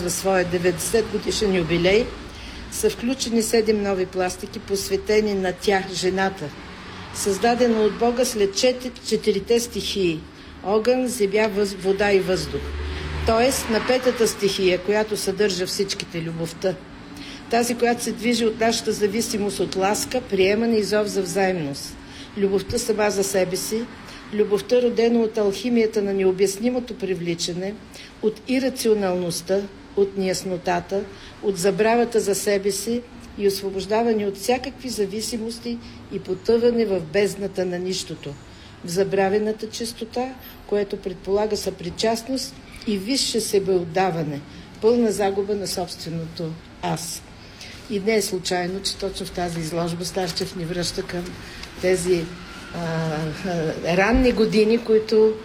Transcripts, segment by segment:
отбелязва своя 90 годишен юбилей, са включени 7 нови пластики, посветени на тях, жената, създадена от Бога след 4 стихии – огън, земя, вода и въздух. Тоест на 5-та стихия, която съдържа всичките, любовта. Тази, която се движи от нашата зависимост от ласка, приемане и зов за взаимност. Любовта сама за себе си, любовта родена от алхимията на необяснимото привличане, от ирационалността, от неяснотата, от забравата за себе си и освобождаване от всякакви зависимости и потъване в бездната на нищото, в забравената чистота, което предполага съпричастност и висше себеотдаване, пълна загуба на собственото аз. И не е случайно, че точно в тази изложба Старчев ни връща към тези ранни години, които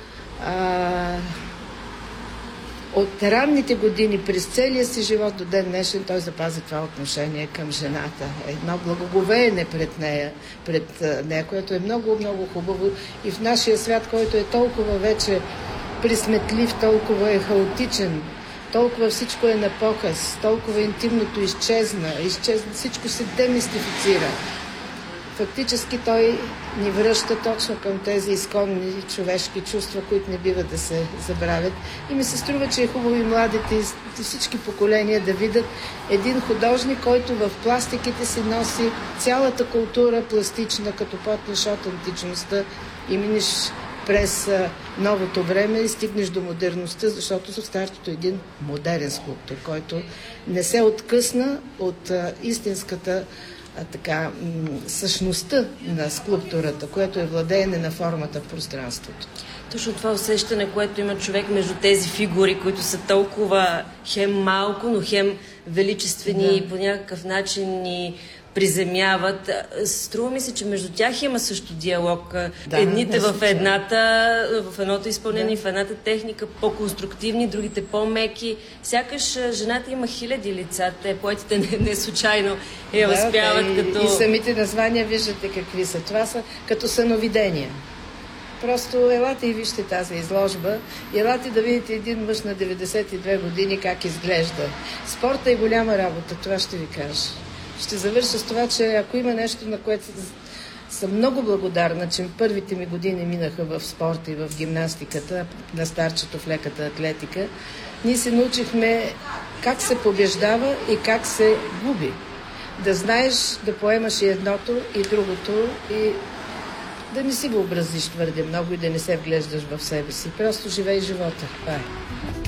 от ранните години през целия си живот до ден днешен той запази това отношение към жената. Едно благоговеене пред нея, което е много, много хубаво и в нашия свят, който е толкова вече присметлив, толкова е хаотичен, толкова всичко е на показ, толкова интимното изчезна, всичко се демистифицира. Фактически той ни връща точно към тези изконни човешки чувства, които не бива да се забравят. И ми се струва, че е хубаво и младите, и всички поколения да видят един художник, който в пластиките си носи цялата култура пластична, като потнеш от античността и минеш през новото време и стигнеш до модерността, защото Старчето е един модерен скулптор, който не се откъсна от истинската същността на скулптурата, което е владеене на формата в пространството. Точно това усещане, което има човек между тези фигури, които са толкова хем малко, но хем величествени и по някакъв начин ни приземяват. Струва ми се, че между тях има също диалог. Едните в едното изпълнение, в едната техника по-конструктивни, другите по-меки. Сякаш жената има хиляди лица. Поетите не случайно я успяват като... И самите названия виждате какви са. Това са като съновидения. Просто елате и вижте тази изложба. Елате да видите един мъж на 92 години как изглежда. Спорта е голяма работа, това ще ви кажа. Ще завърша с това, че ако има нещо, на което съм много благодарна, че първите ми години минаха в спорта и в гимнастиката, на Старчето в леката атлетика, ние се научихме как се побеждава и как се губи. Да знаеш да поемаш и едното, и другото, и да не си въобразиш твърде много и да не се вглеждаш в себе си. Просто живей живота. Това е.